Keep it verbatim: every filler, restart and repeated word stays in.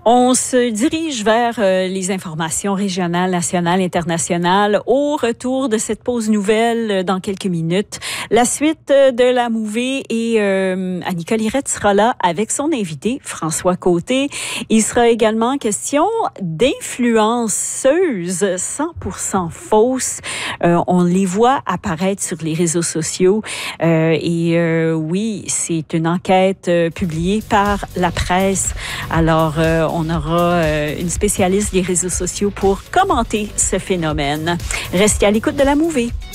On se dirige vers euh, les informations régionales, nationales, internationales. Au retour de cette pause nouvelle euh, dans quelques minutes, la suite euh, de la mouvée et euh, Annie-Nicole Irette sera là avec son invité François Côté. Il sera également question d'influenceuses cent pour cent fausses. Euh, on les voit apparaître sur les réseaux sociaux euh, et euh, oui, c'est une enquête euh, publiée par la presse. Alors, euh, on aura euh, une spécialiste des réseaux sociaux pour commenter ce phénomène. Restez à l'écoute de la mouvée.